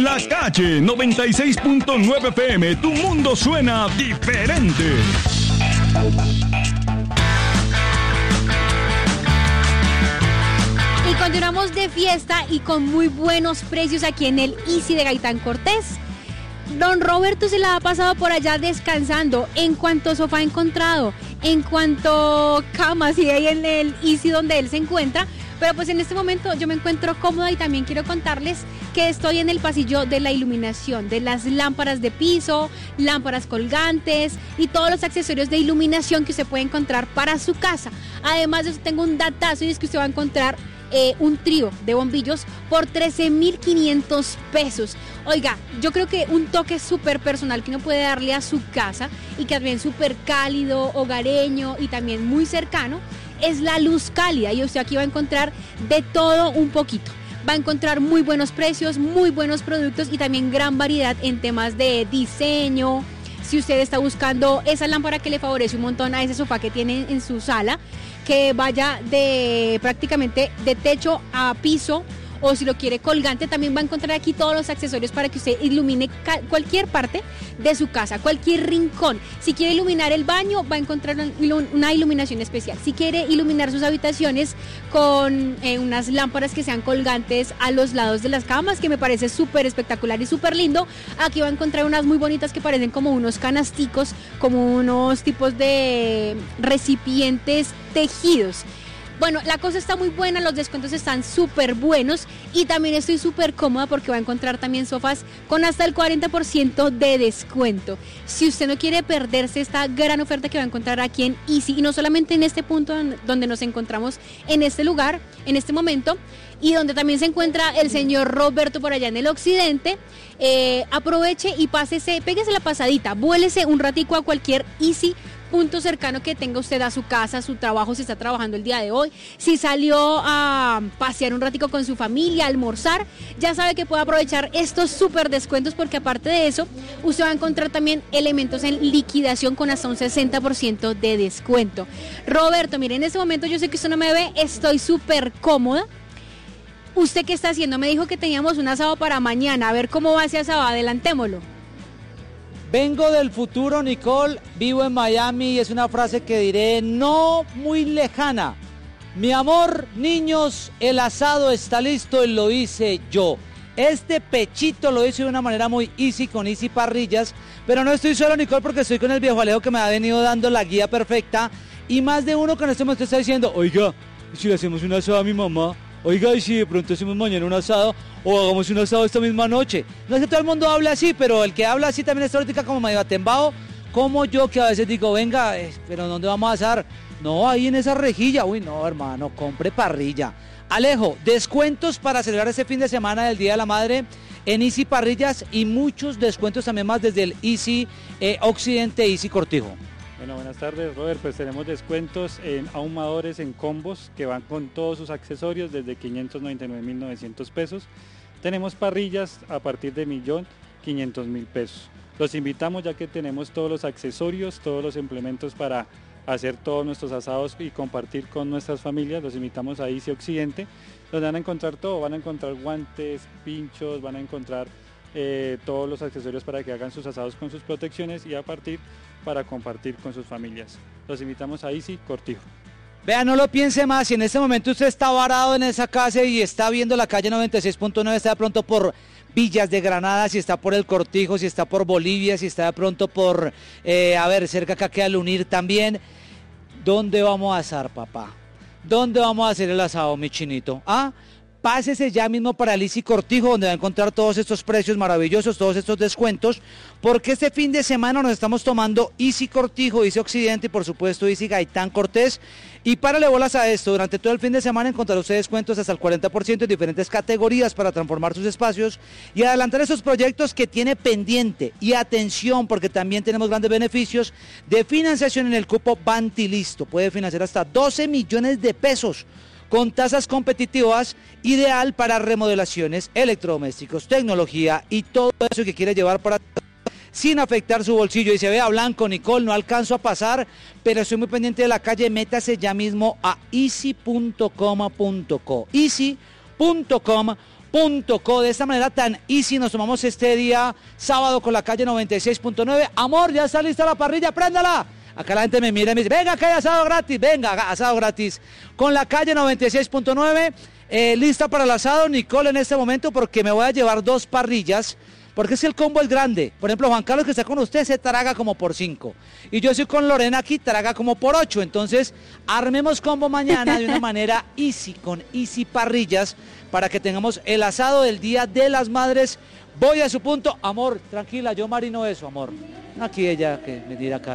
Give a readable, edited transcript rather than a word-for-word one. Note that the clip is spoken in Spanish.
La Calle 96.9 FM, tu mundo suena diferente. Y continuamos de fiesta y con muy buenos precios aquí en el Easy de Gaitán Cortés. Don Roberto se la ha pasado por allá descansando. En cuanto sofá ha encontrado, en cuanto camas y hay en el Easy donde él se encuentra. Pero pues en este momento yo me encuentro cómoda y también quiero contarles que estoy en el pasillo de la iluminación, de las lámparas de piso, lámparas colgantes y todos los accesorios de iluminación que usted puede encontrar para su casa. Además de eso tengo un datazo y es que usted va a encontrar un trío de bombillos por 13,500 pesos. Oiga, yo creo que un toque súper personal que uno puede darle a su casa y que también súper cálido, hogareño y también muy cercano es la luz cálida, y usted aquí va a encontrar de todo un poquito. Va a encontrar muy buenos precios, muy buenos productos y también gran variedad en temas de diseño. Si usted está buscando esa lámpara que le favorece un montón a ese sofá que tiene en su sala, que vaya de prácticamente de techo a piso, o si lo quiere colgante, también va a encontrar aquí todos los accesorios para que usted ilumine cualquier parte de su casa, cualquier rincón. Si quiere iluminar el baño, va a encontrar una iluminación especial. Si quiere iluminar sus habitaciones con unas lámparas que sean colgantes a los lados de las camas, que me parece súper espectacular y súper lindo, aquí va a encontrar unas muy bonitas que parecen como unos canasticos, como unos tipos de recipientes tejidos. Bueno, la cosa está muy buena, los descuentos están súper buenos y también estoy súper cómoda porque va a encontrar también sofás con hasta el 40% de descuento. Si usted no quiere perderse esta gran oferta que va a encontrar aquí en Easy, y no solamente en este punto donde nos encontramos en este lugar, en este momento, y donde también se encuentra el señor Roberto por allá en el occidente, aproveche y péguese la pasadita, vuélese un ratico a cualquier Easy punto cercano que tenga usted a su casa, a su trabajo, si está trabajando el día de hoy, si salió a pasear un ratico con su familia, a almorzar, ya sabe que puede aprovechar estos súper descuentos, porque aparte de eso, usted va a encontrar también elementos en liquidación con hasta un 60% de descuento. Roberto, mire, en este momento yo sé que usted no me ve, estoy súper cómoda. ¿Usted qué está haciendo? Me dijo que teníamos un asado para mañana, a ver cómo va ese asado, adelantémoslo. Vengo del futuro, Nicole, vivo en Miami y es una frase que diré no muy lejana. Mi amor, niños, el asado está listo y lo hice yo. Este pechito lo hice de una manera muy easy, con Easy Parrillas, pero no estoy solo, Nicole, porque estoy con el viejo Alejo que me ha venido dando la guía perfecta, y más de uno que en este momento está diciendo, oiga, ¿y si le hacemos un asado a mi mamá? Oiga, ¿y si de pronto hacemos mañana un asado o hagamos un asado esta misma noche? No es que todo el mundo habla así, pero el que habla así también está ahorita como medio atembado, como yo, que a veces digo, venga, pero ¿dónde vamos a asar? No, ahí en esa rejilla. Uy, no, hermano, compre parrilla. Alejo, descuentos para celebrar este fin de semana del Día de la Madre en Easy Parrillas y muchos descuentos también más desde el Easy Occidente, Easy Cortijo. Bueno, buenas tardes, Robert. Pues tenemos descuentos en ahumadores, en combos que van con todos sus accesorios desde 599,900 pesos. Tenemos parrillas a partir de 1,500,000 pesos. Los invitamos ya que tenemos todos los accesorios, todos los implementos para hacer todos nuestros asados y compartir con nuestras familias. Los invitamos a Easy Occidente, donde van a encontrar todo. Van a encontrar guantes, pinchos, van a encontrar todos los accesorios para que hagan sus asados con sus protecciones y a partir para compartir con sus familias. Los invitamos a Easy Cortijo. Vea, no lo piense más, si en este momento usted está varado en esa casa y está viendo la calle 96.9, está de pronto por Villas de Granada, si está por el Cortijo, si está por Bolivia, si está de pronto por, cerca acá queda el Unir también, ¿dónde vamos a asar, papá? ¿Dónde vamos a hacer el asado, mi chinito? Pásese ya mismo para el Easy Cortijo, donde va a encontrar todos estos precios maravillosos, todos estos descuentos, porque este fin de semana nos estamos tomando Easy Cortijo, Easy Occidente y por supuesto Easy Gaitán Cortés. Y párale bolas a esto, durante todo el fin de semana encontrará usted descuentos hasta el 40% en diferentes categorías para transformar sus espacios y adelantar esos proyectos que tiene pendiente. Y atención, porque también tenemos grandes beneficios de financiación en el cupo Bantilisto. Puede financiar hasta 12 millones de pesos con tasas competitivas, ideal para remodelaciones, electrodomésticos, tecnología y todo eso que quiere llevar para sin afectar su bolsillo. Y se vea blanco, Nicole, no alcanzo a pasar, pero estoy muy pendiente de la calle. Métase ya mismo a easy.com.co, easy.com.co. De esta manera tan easy nos tomamos este día sábado con la calle 96.9. Amor, ya está lista la parrilla, préndala. Acá la gente me mira y me dice, venga, que hay asado gratis, venga, asado gratis. Con la calle 96.9, lista para el asado, Nicole, en este momento, porque me voy a llevar 2 parrillas, porque es que el combo es grande. Por ejemplo, Juan Carlos, que está con usted, se traga como por 5. Y yo estoy con Lorena aquí, traga como por 8. Entonces, armemos combo mañana de una manera easy, con easy parrillas, para que tengamos el asado del Día de las Madres. Voy a su punto. Amor, tranquila, yo marino eso, amor. Aquí ella que me dirá acá.